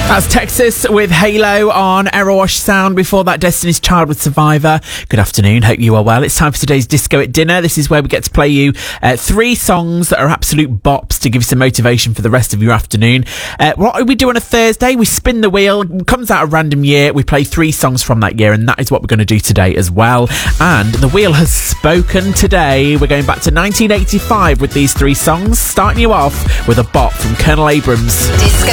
That's Texas with Halo on Aerowash Sound. Before that, Destiny's Child with Survivor. Good afternoon, hope you are well. It's time for today's Disco at Dinner. This is where we get to play you 3 songs that are absolute bops to give you some motivation for the rest of your afternoon. What do we do on a Thursday? We spin the wheel, comes out a random year, we play 3 songs from that year, and that is what we're going to do today as well. And the wheel has spoken today. We're going back to 1985 with these 3 songs, starting you off with a bop from Colonel Abrams. Disco